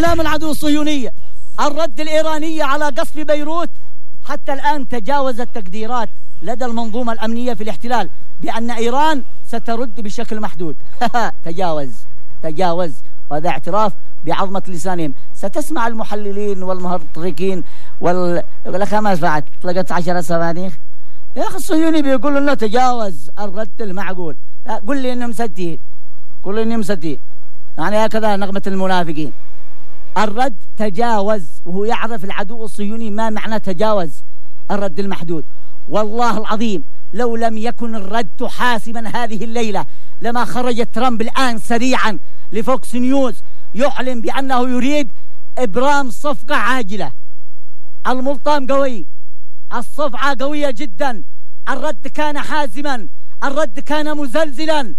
أحلام العدو الصهيوني. الرد الإيراني على قصف بيروت حتى الآن تجاوز التقديرات لدى المنظومة الأمنية في الاحتلال بأن إيران سترد بشكل محدود. تجاوز، وهذا اعتراف بعظمة لسانهم. ستسمع المحللين والمهرطقين يقول لك ما فعلت طلقت 10 صواريخ. يا أخي الصهيوني بيقول لنا تجاوز الرد المعقول. قل لي إنهم مصدقين، يعني هكذا نغمة المنافقين. الرد تجاوز، وهو يعرف العدو الصهيوني ما معنى تجاوز الرد المحدود. والله العظيم لو لم يكن الرد حاسما هذه الليلة لما خرج ترامب الآن سريعا لفوكس نيوز يعلن بأنه يريد إبرام صفقة عاجلة. الملطام قوي، الصفعة قوية جدا، الرد كان حازما، الرد كان مزلزلا،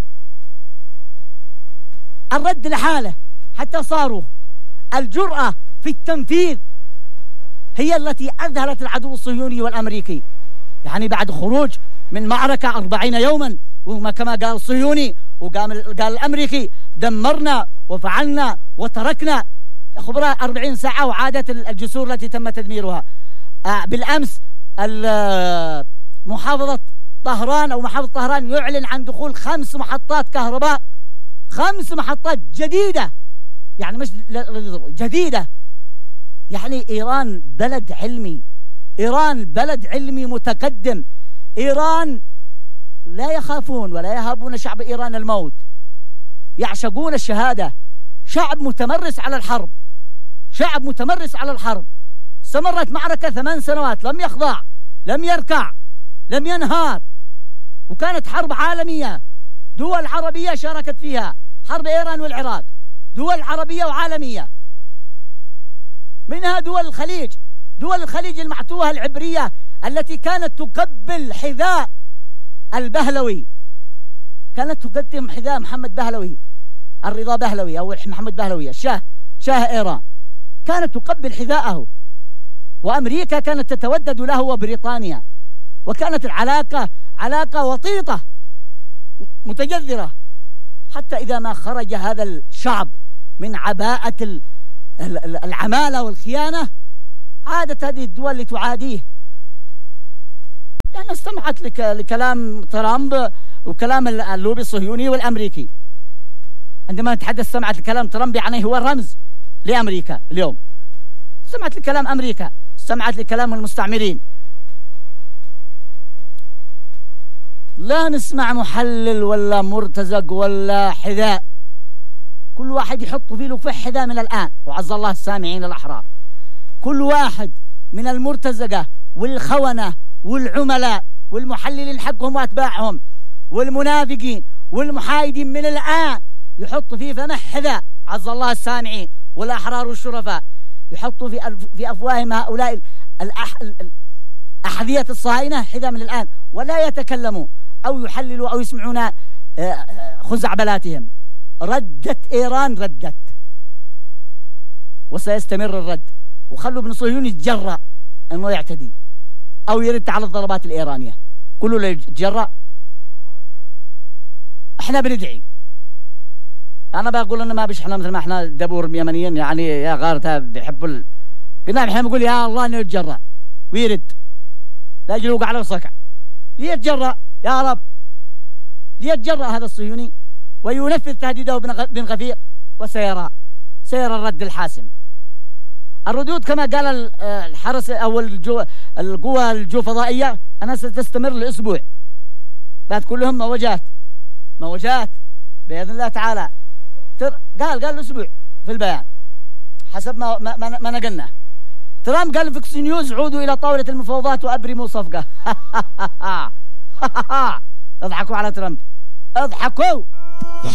الرد لحاله حتى صاروا الجرأة في التنفيذ هي التي أذهلت العدو الصهيوني والأمريكي. يعني بعد خروج من معركة 40 يوما، وما كما قال الصهيوني وقال الأمريكي دمرنا وفعلنا وتركنا، خبراء 40 ساعة وعادت الجسور التي تم تدميرها. بالأمس محافظة طهران يعلن عن دخول 5 محطات كهرباء، 5 محطات جديدة، يعني مش جديدة. يعني إيران بلد علمي متقدم. إيران لا يخافون ولا يهابون شعب إيران الموت، يعشقون الشهادة. شعب متمرس على الحرب، استمرت معركة 8 سنوات، لم يخضع، لم يركع، لم ينهار، وكانت حرب عالمية. دول عربية شاركت فيها، حرب إيران والعراق، دول عربية وعالمية، منها دول الخليج المعتوهة العبرية التي كانت تقبل حذاء البهلوي، كانت تقدم حذاء محمد بهلوي، الرضا بهلوي أو محمد بهلوي شاه إيران، كانت تقبل حذاءه، وأمريكا كانت تتودد له وبريطانيا، وكانت علاقة وطيدة متجذرة. حتى إذا ما خرج هذا الشعب من عباءة العمالة والخيانة عادت هذه الدول لتعاديه. لأن استمعت لكلام ترامب وكلام اللوبي الصهيوني والأمريكي. عندما نتحدث استمعت لكلام ترامب، يعني هو رمز لأمريكا اليوم. استمعت لكلام أمريكا، استمعت لكلام المستعمرين. لا نسمع محلل ولا مرتزق ولا حذاء، كل واحد يحط في له حذاء من الآن، وعز الله السامعين الأحرار. كل واحد من المرتزقة والخونة والعملاء والمحللين حقهم وأتباعهم والمنافقين والمحايدين من الآن يحط فيه فمه حذاء، عز الله السامعين والأحرار والشرفاء، يحطوا في أفواههم هؤلاء أحذية الصهاينة حذاء من الآن، ولا يتكلموا أو يحللوا أو يسمعون خزعبلاتهم. ردت إيران، وسيستمر الرد. وخلوا ابن صهيون يتجرأ أنه يعتدي أو يرد على الضربات الإيرانية، كله لا يتجرأ. احنا بندعي، أنا بقول إنه ما بيش احنا مثل ما احنا دبور يمنيين، يعني يا غارتها بيحبوا قلنا احنا بنقول يا الله إنه يتجرأ ويرد، لا يجي يوقع على الصقع. ليتجرأ يا رب، ليتجرأ هذا الصهيوني وينفذ تهديده بن غفير، وسيرى الرد الحاسم. الردود كما قال الحرس أو القوى الجوفضائية أنها ستستمر لأسبوع، بعد كلهم موجات بإذن الله تعالى. قال الأسبوع في البيان حسب ما نقلنا. ترامب قال في فوكس نيوز عودوا إلى طاولة المفاوضات وأبرموا صفقة. اضحكوا على ترامب، اضحكوا.